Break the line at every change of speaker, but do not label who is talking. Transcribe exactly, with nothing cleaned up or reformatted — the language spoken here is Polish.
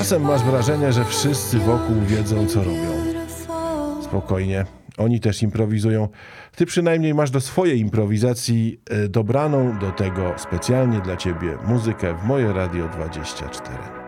Czasem masz wrażenie, że wszyscy wokół wiedzą, co robią. Spokojnie, oni też improwizują. Ty przynajmniej masz do swojej improwizacji dobraną do tego specjalnie dla ciebie muzykę w Moje Radio dwadzieścia cztery.